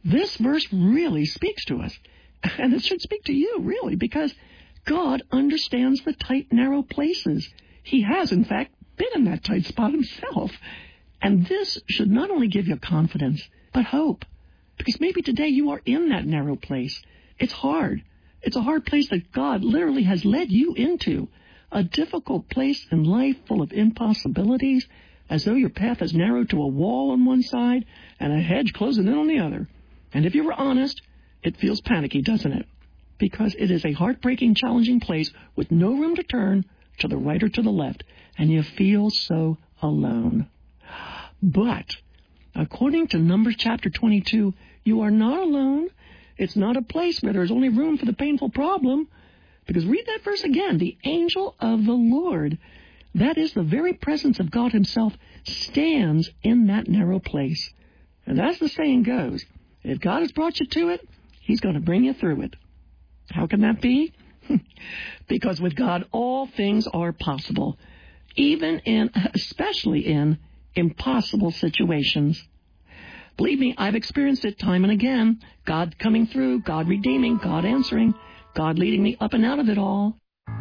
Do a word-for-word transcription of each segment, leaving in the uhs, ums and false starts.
This verse really speaks to us, and it should speak to you, really, because God understands the tight, narrow places. He has, in fact, been in that tight spot himself. And this should not only give you confidence, but hope. Because maybe today you are in that narrow place. It's hard. It's a hard place that God literally has led you into. A difficult place in life full of impossibilities, as though your path is narrowed to a wall on one side and a hedge closing in on the other. And if you were honest, it feels panicky, doesn't it? Because it is a heartbreaking, challenging place with no room to turn to the right or to the left, and you feel so alone. But according to Numbers chapter twenty-two, you are not alone. It's not a place where there's only room for the painful problem. Because read that verse again. The angel of the Lord, that is the very presence of God himself, stands in that narrow place. And as the saying goes, if God has brought you to it, he's going to bring you through it. How can that be? Because with God, all things are possible, even in, especially in, impossible situations. Believe me, I've experienced it time and again. God coming through, God redeeming, God answering, God leading me up and out of it all.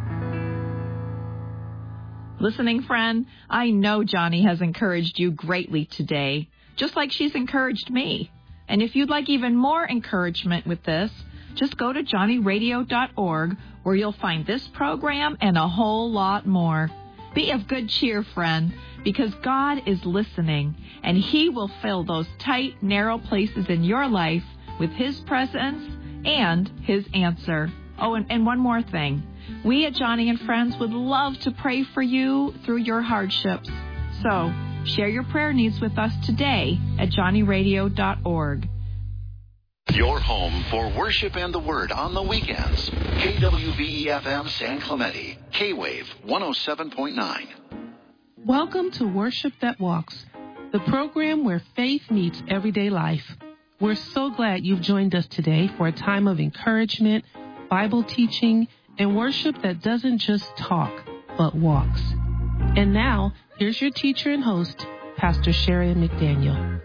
Listening friend, I know Johnny has encouraged you greatly today, just like she's encouraged me. And if you'd like even more encouragement with this, just go to johnny radio dot org, where you'll find this program and a whole lot more. Be of good cheer, friend, because God is listening, and he will fill those tight, narrow places in your life with his presence and his answer. Oh, and, and one more thing. We at Johnny and Friends would love to pray for you through your hardships. So, share your prayer needs with us today at johnny radio dot org. Your home for worship and the word on the weekends. K W V E F M San Clemente, K-Wave one oh seven point nine. Welcome to Worship That Walks, the program where faith meets everyday life. We're so glad you've joined us today for a time of encouragement, Bible teaching, and worship that doesn't just talk, but walks. And now, here's your teacher and host, Pastor Sherian McDaniel.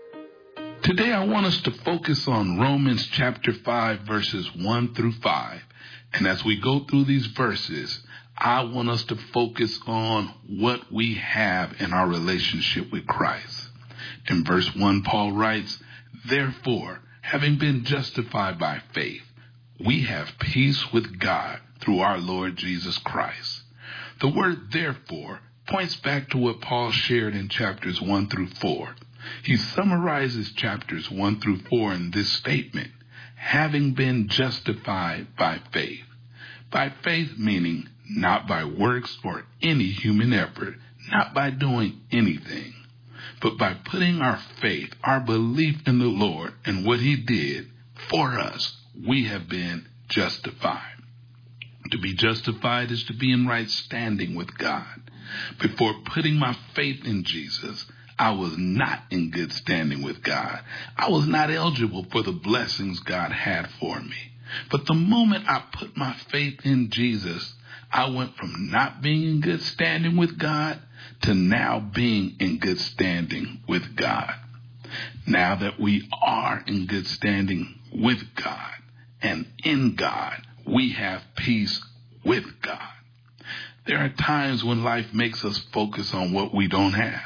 Today I want us to focus on Romans chapter five, verses one through five. And as we go through these verses, I want us to focus on what we have in our relationship with Christ. In verse one, Paul writes, "Therefore, having been justified by faith, we have peace with God through our Lord Jesus Christ." The word therefore points back to what Paul shared in chapters one through four. He summarizes chapters one through four in this statement, having been justified by faith. By faith meaning not by works or any human effort, not by doing anything, but by putting our faith, our belief in the Lord and what he did for us, we have been justified. To be justified is to be in right standing with God. Before putting my faith in Jesus, I was not in good standing with God. I was not eligible for the blessings God had for me. But the moment I put my faith in Jesus, I went from not being in good standing with God to now being in good standing with God. Now that we are in good standing with God and in God, we have peace with God. There are times when life makes us focus on what we don't have.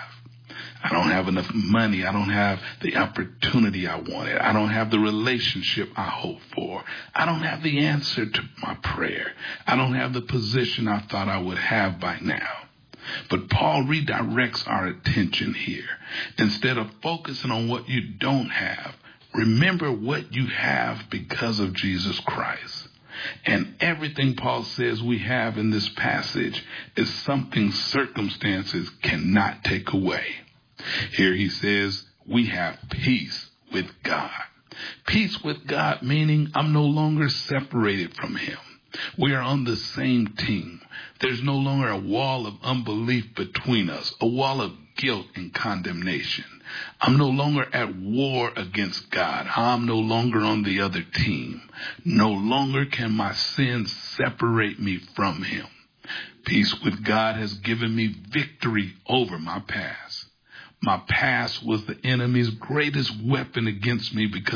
I don't have enough money. I don't have the opportunity I wanted. I don't have the relationship I hoped for. I don't have the answer to my prayer. I don't have the position I thought I would have by now. But Paul redirects our attention here. Instead of focusing on what you don't have, remember what you have because of Jesus Christ. And everything Paul says we have in this passage is something circumstances cannot take away. Here he says we have peace with God. Peace with God meaning I'm no longer separated from him. We are on the same team. There's no longer a wall of unbelief between us, a wall of guilt and condemnation. I'm no longer at war against God. I'm no longer on the other team. No longer can my sins separate me from him. Peace with God has given me victory over my past. My past was the enemy's greatest weapon against me because